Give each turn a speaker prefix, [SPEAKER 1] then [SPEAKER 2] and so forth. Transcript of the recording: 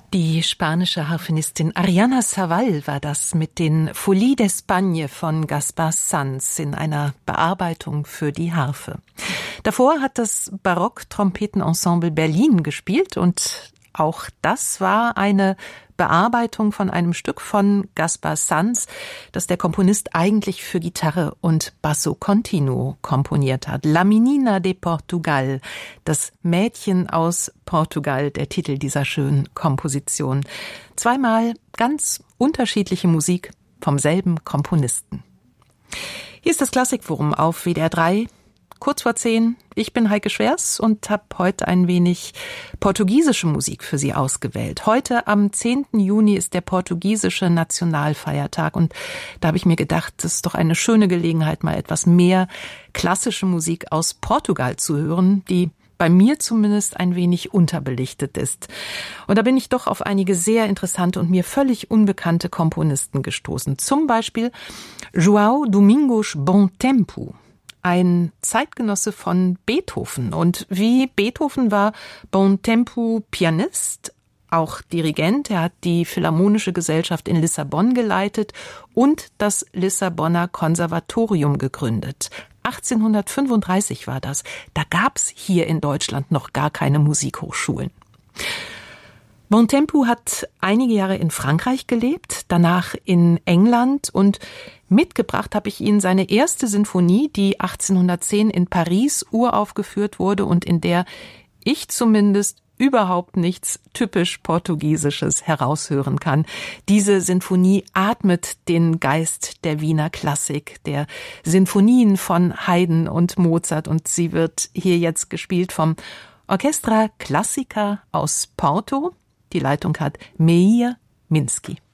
[SPEAKER 1] Die spanische Harfenistin Ariana Savall war das mit den Folies d'Espagne von Gaspar Sanz in einer Bearbeitung für die Harfe. Davor hat das Barock-Trompetenensemble Berlin gespielt und auch das war eine Bearbeitung von einem Stück von Gaspar Sanz, das der Komponist eigentlich für Gitarre und Basso Continuo komponiert hat. La Menina de Portugal, das Mädchen aus Portugal, der Titel dieser schönen Komposition. Zweimal ganz unterschiedliche Musik vom selben Komponisten. Hier ist das Klassikforum auf WDR 3. Kurz vor 10, ich bin Heike Schwers und habe heute ein wenig portugiesische Musik für Sie ausgewählt. Heute am 10. Juni ist der portugiesische Nationalfeiertag und da habe ich mir gedacht, das ist doch eine schöne Gelegenheit, mal etwas mehr klassische Musik aus Portugal zu hören, die bei mir zumindest ein wenig unterbelichtet ist. Und da bin ich doch auf einige sehr interessante und mir völlig unbekannte Komponisten gestoßen. Zum Beispiel João Domingos Bom Tempo. Ein Zeitgenosse von Beethoven. Und wie Beethoven war Bom Tempo Pianist, auch Dirigent. Er hat die Philharmonische Gesellschaft in Lissabon geleitet und das Lissabonner Konservatorium gegründet. 1835 war das. Da gab's hier in Deutschland noch gar keine Musikhochschulen. Bom Tempo hat einige Jahre in Frankreich gelebt, danach in England und mitgebracht habe ich Ihnen seine erste Sinfonie, die 1810 in Paris uraufgeführt wurde und in der ich zumindest überhaupt nichts typisch Portugiesisches heraushören kann. Diese Sinfonie atmet den Geist der Wiener Klassik, der Sinfonien von Haydn und Mozart und sie wird hier jetzt gespielt vom Orchestra Clássica aus Porto. Die Leitung hat Meir Minsky.